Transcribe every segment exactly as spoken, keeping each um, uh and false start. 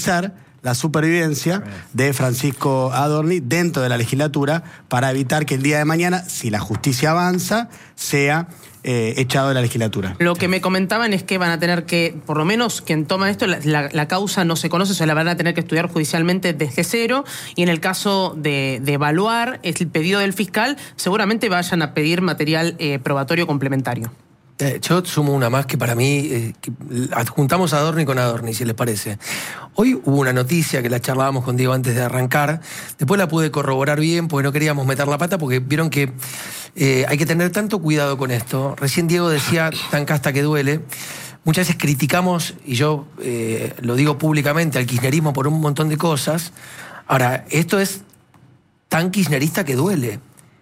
la supervivencia de Francisco Adorni dentro de la legislatura para evitar que el día de mañana, si la justicia avanza, sea eh, echado de la legislatura. Lo que me comentaban es que van a tener que, por lo menos quien toma esto, la, la, la causa no se conoce, o sea, la van a tener que estudiar judicialmente desde cero, y en el caso de, de evaluar el pedido del fiscal, seguramente vayan a pedir material eh, probatorio complementario. Yo sumo una más que para mí, eh, que adjuntamos a Adorni con Adorni, si les parece. Hoy hubo una noticia que la charlábamos con Diego antes de arrancar, después la pude corroborar bien porque no queríamos meter la pata, porque vieron que eh, hay que tener tanto cuidado con esto. Recién Diego decía, tan casta que duele. Muchas veces criticamos, y yo eh, lo digo públicamente, al kirchnerismo por un montón de cosas. Ahora, esto es tan kirchnerista que duele.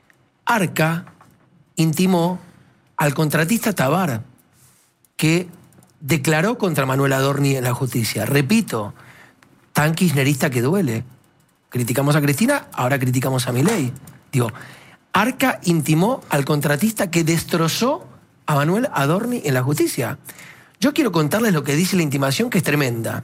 Arca intimó al contratista Tabar, que declaró contra Manuel Adorni en la justicia. Repito, tan kirchnerista que duele. Criticamos a Cristina, ahora criticamos a Milei. Digo, Arca intimó al contratista que destrozó a Manuel Adorni en la justicia. Yo quiero contarles lo que dice la intimación, que es tremenda.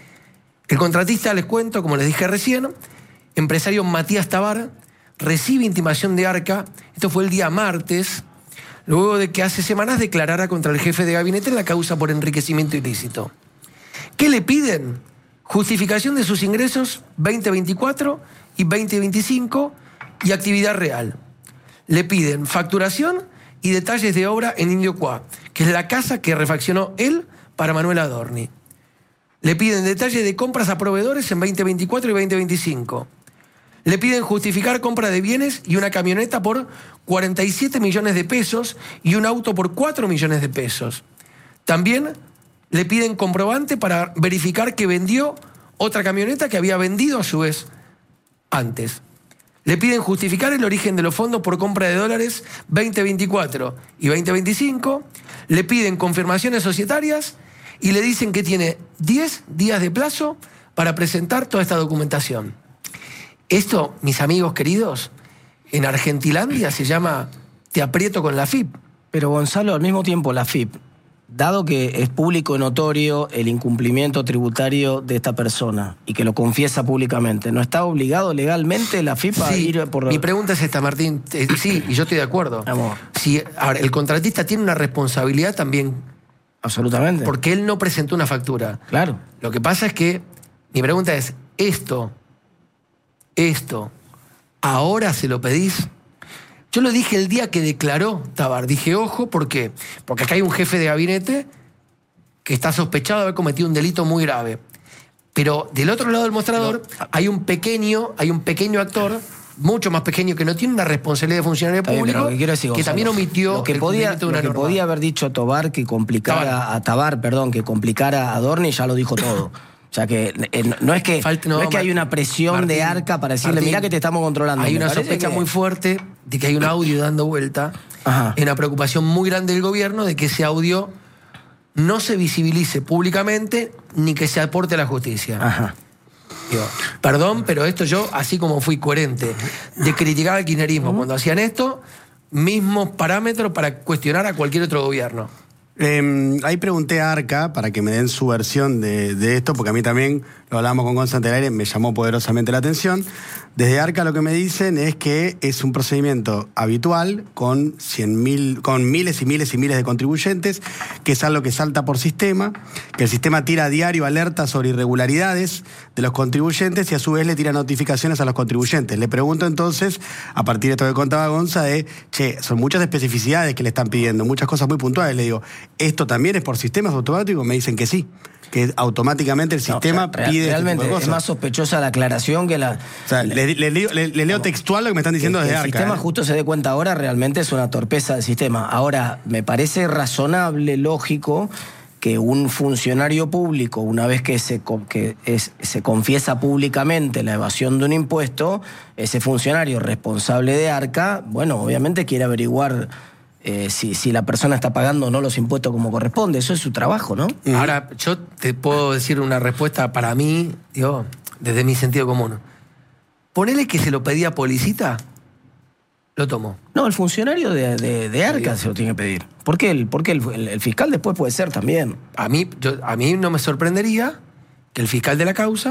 El contratista, les cuento, como les dije recién, empresario Matías Tabar, recibe intimación de Arca, esto fue el día martes, luego de que hace semanas declarara contra el jefe de gabinete en la causa por enriquecimiento ilícito. ¿Qué le piden? Justificación de sus ingresos veinte veinticuatro y veinte veinticinco y actividad real. Le piden facturación y detalles de obra en Indio Cuá, que es la casa que refaccionó él para Manuel Adorni. Le piden detalles de compras a proveedores en veinte veinticuatro y veinte veinticinco. Le piden justificar compra de bienes y una camioneta por cuarenta y siete millones de pesos y un auto por cuatro millones de pesos. También le piden comprobante para verificar que vendió otra camioneta que había vendido a su vez antes. Le piden justificar el origen de los fondos por compra de dólares veinte veinticuatro y veinte veinticinco. Le piden confirmaciones societarias y le dicen que tiene diez días de plazo para presentar toda esta documentación. Esto, mis amigos queridos, en Argentilandia se llama te aprieto con la F I P. Pero Gonzalo, al mismo tiempo la F I P, dado que es público y notorio el incumplimiento tributario de esta persona y que lo confiesa públicamente, ¿no está obligado legalmente la F I P a sí, ir por...? Mi pregunta es esta, Martín. Eh, sí, y yo estoy de acuerdo. Amor. Si, ahora, el contratista tiene una responsabilidad también. Absolutamente. Porque él no presentó una factura. Claro. Lo que pasa es que mi pregunta es, esto... Esto, ¿ahora se lo pedís? Yo lo dije el día que declaró Tabar. Dije, ojo, ¿por qué? Porque acá hay un jefe de gabinete que está sospechado de haber cometido un delito muy grave. Pero del otro lado del mostrador no. hay un pequeño, hay un pequeño actor, mucho más pequeño, que no tiene una responsabilidad de funcionario público, bien, lo que, quiero decir, que Gonzalo, también omitió lo que el podía, cumplimiento de una lo que norma. podía haber dicho Tobar que complicara Tabar. a Tabar, perdón, que complicara a Adorni, ya lo dijo todo. O sea que eh, no es que Falta, no, no es que hay una presión Martín, de Arca para decirle, Martín, mirá que te estamos controlando. Hay Me una sospecha que... muy fuerte de que hay un audio dando vuelta. Ajá. En una preocupación muy grande del gobierno de que ese audio no se visibilice públicamente ni que se aporte a la justicia. Ajá. Digo, perdón, pero esto yo, así como fui coherente de criticar al kirchnerismo uh-huh. cuando hacían esto, mismos parámetros para cuestionar a cualquier otro gobierno. Eh, ahí pregunté a Arca para que me den su versión de, de esto, porque a mí también, lo hablamos con Gonzalo del aire, me llamó poderosamente la atención. Desde Arca lo que me dicen es que es un procedimiento habitual con, cien mil, con miles y miles y miles de contribuyentes, que es algo que salta por sistema, que el sistema tira a diario alertas sobre irregularidades de los contribuyentes y a su vez le tira notificaciones a los contribuyentes. Le pregunto entonces, a partir de esto que contaba Gonza, de, che, son muchas especificidades que le están pidiendo, muchas cosas muy puntuales. Le digo, ¿esto también es por sistemas automáticos? Me dicen que sí, que automáticamente el sistema no, o sea, pide real, este realmente tipo de cosas. Es más sospechosa la aclaración que la... O sea, le, le, le, le, le leo textual lo que me están diciendo que, desde el Arca. El sistema ¿eh? justo se dé cuenta ahora, realmente es una torpeza del sistema. Ahora, me parece razonable, lógico, que un funcionario público, una vez que se, que es, se confiesa públicamente la evasión de un impuesto, ese funcionario responsable de Arca, bueno, obviamente quiere averiguar eh, si, si la persona está pagando o no los impuestos como corresponde. Eso es su trabajo, ¿no? Ahora, yo te puedo decir una respuesta para mí, digo, desde mi sentido común. Ponele que se lo pedía Policita, lo tomó. No, el funcionario de, de, de Arca se lo tiene que pedir. ¿Por qué? El, porque el, el, el fiscal después puede ser también. A mí, yo, a mí no me sorprendería que el fiscal de la causa